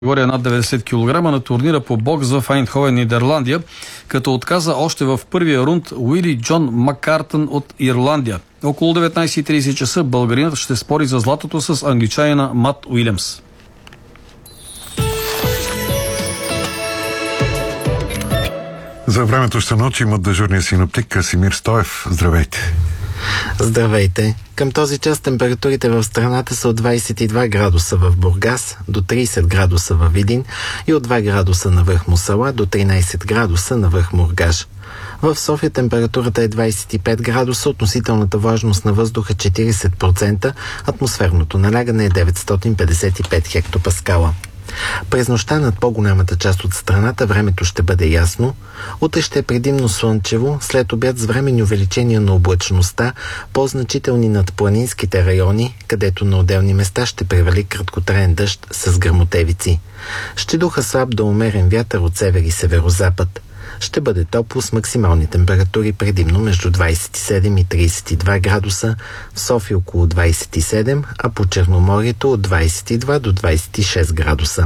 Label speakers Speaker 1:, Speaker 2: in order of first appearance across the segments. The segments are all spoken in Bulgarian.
Speaker 1: категория над 90 кг на турнира по бокс в Айндховен, Нидерландия, като отказа още в първия рунд Уили Джон Маккартън от Ирландия. Около 19:30 часа българинът ще спори за златото с англичанина Мат Уилямс.
Speaker 2: За времето ще научим от дежурния синоптик Красимир Стоев. Здравейте!
Speaker 3: Здравейте! Към този час температурите в страната са от 22 градуса в Бургас до 30 градуса във Видин и от 2 градуса на връх Мусала до 13 градуса на връх Мургаш. В София температурата е 25 градуса, относителната влажност на въздуха 40%, атмосферното налягане е 955 хектопаскала. През нощта над по-голямата част от страната времето ще бъде ясно. Утре ще е предимно слънчево, след обяд с временни увеличения на облачността, по-значителни над планинските райони, където на отделни места ще превали краткотраен дъжд с гръмотевици. Ще духа слаб до умерен вятър от север и северозапад. Ще бъде топло с максимални температури предимно между 27 и 32 градуса, в София около 27, а по Черноморието от 22 до 26 градуса.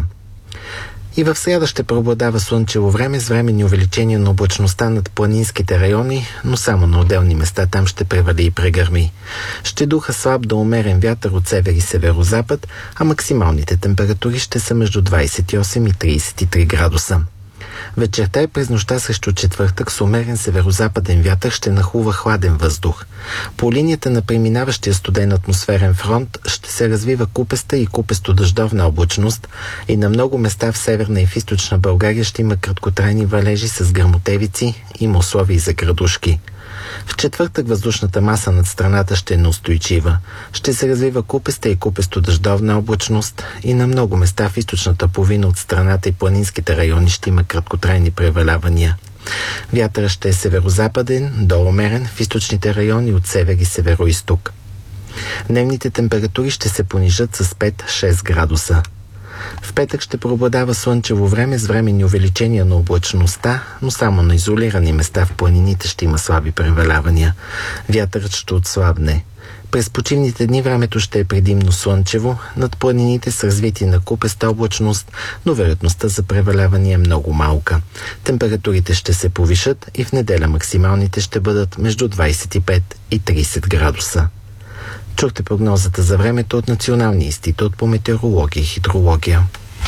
Speaker 3: И в сряда ще преобладава слънчево време с временни увеличения на облачността над планинските райони, но само на отделни места там ще превали и прегърми. Ще духа слаб до умерен вятър от север и северозапад, а максималните температури ще са между 28 и 33 градуса. Вечерта и през нощта срещу четвъртък с умерен северозападен вятър ще нахлува хладен въздух. По линията на преминаващия студен атмосферен фронт ще се развива купеста и купесто-дъждовна облачност и на много места в северна и в източна България ще има краткотрайни валежи с гръмотевици и условия за градушки. В четвъртък въздушната маса над страната ще е неустойчива. Ще се развива купеста и купесто-дъждовна облачност и на много места в източната половина от страната и планинските райони ще има краткотрайни превалявания. Вятърът ще е северозападен до умерен в източните райони от север и североизток. Дневните температури ще се понижат с 5-6 градуса. В петък ще преобладава слънчево време с временни увеличения на облачността, но само на изолирани места в планините ще има слаби превалявания. Вятърът ще отслабне. През почивните дни времето ще е предимно слънчево, над планините с развитие на купеста облачност, но вероятността за преваляване е много малка. Температурите ще се повишат и в неделя максималните ще бъдат между 25 и 30 градуса. Чухте прогнозата за времето от Националния институт по метеорология и хидрология.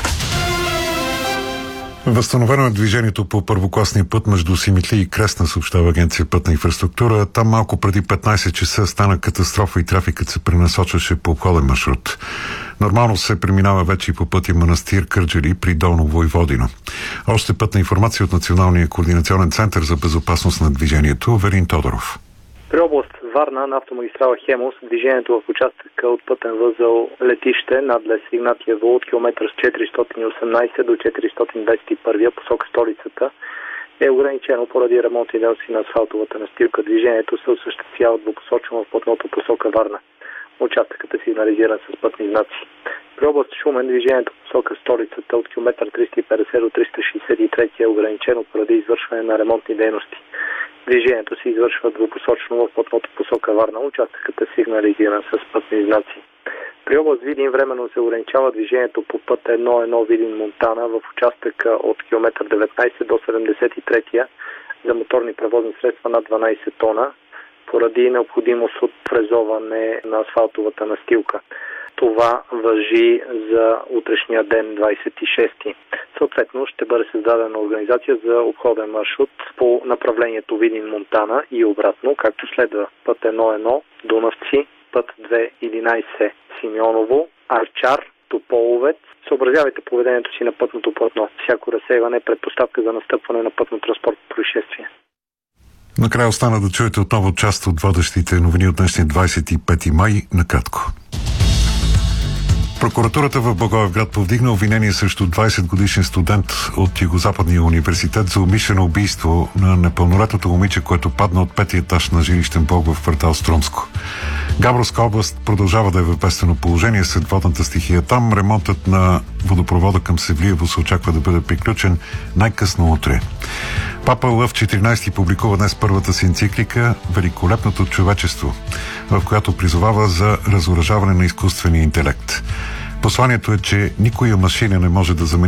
Speaker 2: Възстановено е движението по първокласния път между Симитли и Кресна, съобщава Агенция Пътна инфраструктура. Там малко преди 15 часа стана катастрофа и трафикът се пренасочваше по обходен маршрут. Нормално се преминава вече и по пътя Манастир Кърджали при Долно Войводино. Още пътна информация от Националния координационен център за безопасност на движението. Верин Тодоров.
Speaker 4: При област Варна на автомагистрала Хемус движението в участъка от пътен възел Летище надлез Игнатиево от километър с 418 до 421 посока столицата е ограничено поради ремонтни дейности на асфалтовата настилка. Движението се осъществява двупосочно в платното посока Варна. Участъкът е сигнализиран с пътни знаци. При област Шумен движението в посока столицата от километър 350 до 363 е ограничено поради извършване на ремонтни дейности. Движението се извършва двупосочно в платното посока Варна. Участъкът е сигнализиран с пътни знаци. При област Видин временно се ограничава движението по път 1-1 Видин-Монтана в участъка от километър 19 до 73 за моторни превозни средства над 12 тона поради необходимост от фрезоване на асфалтовата настилка. Това важи за утрешния ден 26-ти. Съответно ще бъде създадена организация за обходен маршрут по направлението Видин-Монтана и обратно, както следва: път 1-1 Дунавци, път 2-11 Симеоново, Арчар, Тополовец. Съобразявайте поведението си на пътното платно. Всяко разсейване е предпоставка за настъпване на пътно-транспортно происшествие.
Speaker 2: Накрая остана да чуете отново част от водещите новини от днешния 25 май. Накратко. Прокуратурата в Благоевград повдигна обвинение срещу 20-годишен студент от Югозападния университет за умишлено убийство на непълнолетното момиче, което падна от 5-ти етаж на жилищен блок в квартал Струмско. Габровска област продължава да е в бедствено положение след водната стихия. Там ремонтът на водопровода към Севлиево се очаква да бъде приключен най-късно утре. Папа Лъв 14 публикува днес първата си енциклика «Великолепното човечество», в която призовава за разоръжаване на изкуствения интелект. Посланието е, че никоя машина не може да замени